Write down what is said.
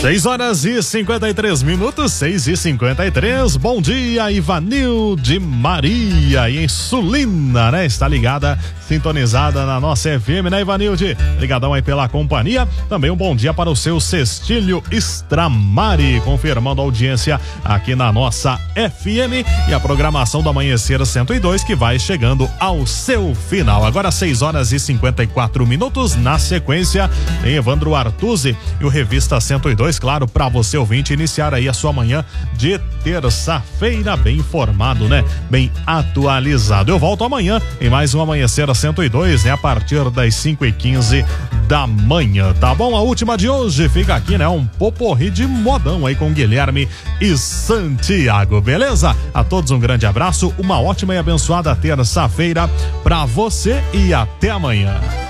6h53, 6h53. Bom dia, Ivanil de Maria, e em Sulina, né? Está ligada, sintonizada na nossa FM, né, Ivanilde? Obrigadão aí pela companhia. Também um bom dia para o seu Cestílio Stramari, confirmando a audiência aqui na nossa FM e a programação do Amanhecer 102, que vai chegando ao seu final. Agora 6h54. Na sequência, tem Evandro Artuzzi e o Revista 102, claro, para você ouvinte iniciar aí a sua manhã de terça-feira bem informado, né? Bem atualizado. Eu volto amanhã em mais um Amanhecer 102, né? A partir das 5h15 da manhã, tá bom? A última de hoje fica aqui, né? Um poporri de modão aí com Guilherme e Santiago, beleza? A todos um grande abraço, uma ótima e abençoada terça-feira pra você e até amanhã.